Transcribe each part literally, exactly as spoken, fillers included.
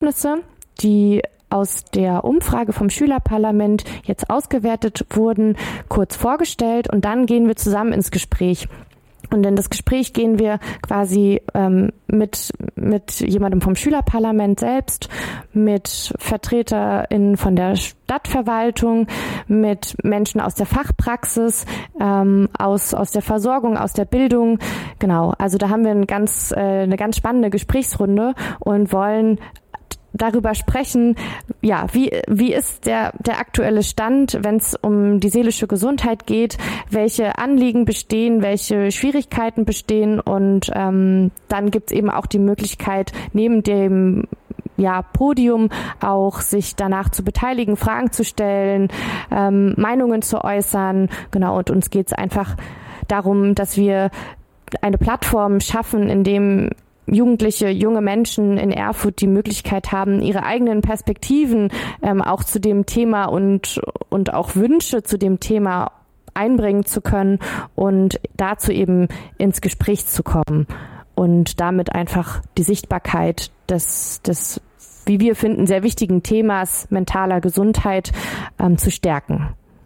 Ergebnisse, die aus der Umfrage vom Schülerparlament jetzt ausgewertet wurden, kurz vorgestellt und dann gehen wir zusammen ins Gespräch. Und in das Gespräch gehen wir quasi ähm, mit mit jemandem vom Schülerparlament selbst, mit VertreterInnen von der Stadtverwaltung, mit Menschen aus der Fachpraxis, ähm, aus aus der Versorgung, aus der Bildung. Genau, also da haben wir ein ganz, äh, eine ganz spannende Gesprächsrunde und wollen darüber sprechen, ja, wie wie ist der der aktuelle Stand, wenn es um die seelische Gesundheit geht, welche Anliegen bestehen, welche Schwierigkeiten bestehen und ähm, dann gibt es eben auch die Möglichkeit, neben dem ja, Podium auch sich danach zu beteiligen, Fragen zu stellen, ähm, Meinungen zu äußern, genau, und uns geht es einfach darum, dass wir eine Plattform schaffen, in dem Jugendliche, junge Menschen in Erfurt die Möglichkeit haben, ihre eigenen Perspektiven ähm, auch zu dem Thema und und auch Wünsche zu dem Thema einbringen zu können und dazu eben ins Gespräch zu kommen und damit einfach die Sichtbarkeit des, des wie wir finden, sehr wichtigen Themas mentaler Gesundheit ähm, zu stärken.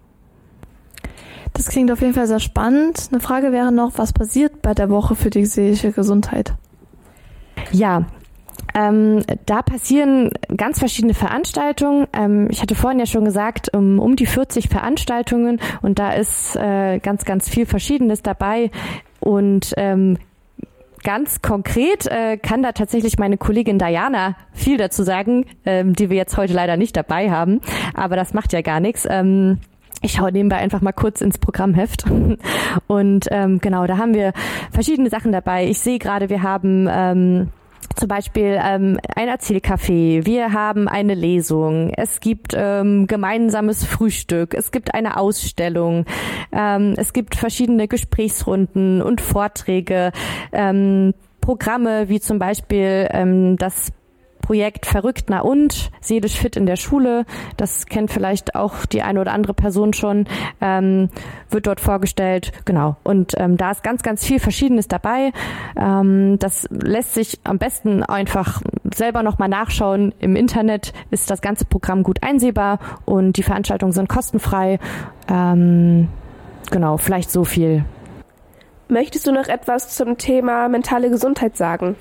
Das klingt auf jeden Fall sehr spannend. Eine Frage wäre noch, was passiert bei der Woche für die seelische Gesundheit? Ja, ähm, da passieren ganz verschiedene Veranstaltungen. Ähm, ich hatte vorhin ja schon gesagt, um, um die vierzig Veranstaltungen und da ist äh, ganz, ganz viel Verschiedenes dabei und ähm, ganz konkret äh, kann da tatsächlich meine Kollegin Diana viel dazu sagen, ähm, die wir jetzt heute leider nicht dabei haben, aber das macht ja gar nichts. Ähm, Ich schaue nebenbei einfach mal kurz ins Programmheft und ähm, genau, da haben wir verschiedene Sachen dabei. Ich sehe gerade, wir haben ähm, zum Beispiel ähm, ein Erzählcafé, wir haben eine Lesung, es gibt ähm, gemeinsames Frühstück, es gibt eine Ausstellung, ähm, es gibt verschiedene Gesprächsrunden und Vorträge, ähm, Programme wie zum Beispiel ähm, das Projekt Verrückt na und, seelisch fit in der Schule, das kennt vielleicht auch die eine oder andere Person schon, ähm, wird dort vorgestellt, genau. Und ähm, da ist ganz, ganz viel Verschiedenes dabei. Ähm, das lässt sich am besten einfach selber nochmal nachschauen. Im Internet ist das ganze Programm gut einsehbar und die Veranstaltungen sind kostenfrei. Ähm, genau, vielleicht so viel. Möchtest du noch etwas zum Thema mentale Gesundheit sagen?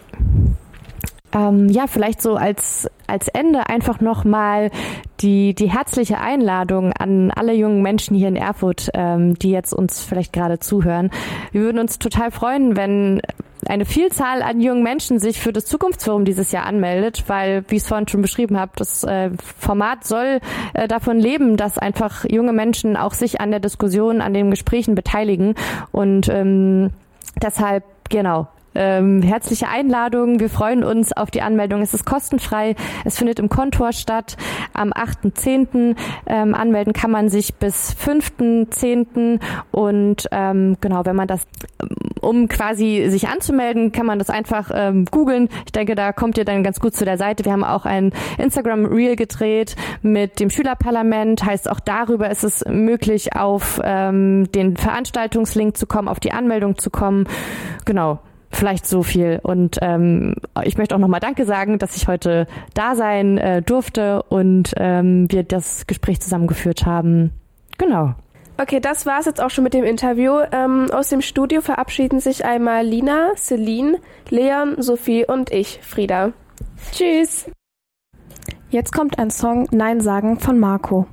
Ähm, ja, vielleicht so als als Ende einfach nochmal die die herzliche Einladung an alle jungen Menschen hier in Erfurt, ähm, die jetzt uns vielleicht gerade zuhören. Wir würden uns total freuen, wenn eine Vielzahl an jungen Menschen sich für das Zukunftsforum dieses Jahr anmeldet, weil, wie ich es vorhin schon beschrieben habe, das äh, Format soll äh, davon leben, dass einfach junge Menschen auch sich an der Diskussion, an den Gesprächen beteiligen und ähm, deshalb, genau, Ähm, herzliche Einladung. Wir freuen uns auf die Anmeldung. Es ist kostenfrei. Es findet im Kontor statt am achten zehnten Ähm, anmelden kann man sich bis fünften zehnten und ähm, genau, wenn man das, um quasi sich anzumelden, kann man das einfach ähm, googeln. Ich denke, da kommt ihr dann ganz gut zu der Seite. Wir haben auch ein Instagram-Reel gedreht mit dem Schülerparlament. Heißt, auch darüber ist es möglich, auf ähm, den Veranstaltungslink zu kommen, auf die Anmeldung zu kommen. Genau. Vielleicht so viel. Und ähm, ich möchte auch nochmal Danke sagen, dass ich heute da sein äh, durfte und ähm, wir das Gespräch zusammengeführt haben. Genau. Okay, das war's jetzt auch schon mit dem Interview. Ähm, aus dem Studio verabschieden sich einmal Lina, Celine, Leon, Sophie und ich, Frieda. Tschüss! Jetzt kommt ein Song Nein sagen von Marco.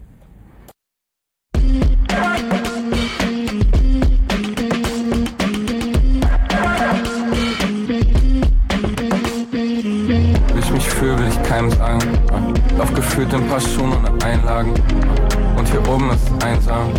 Will ich keinem sagen. Lauf gefühlt in ein paar Schuhen und Einlagen. Und hier oben ist einsam.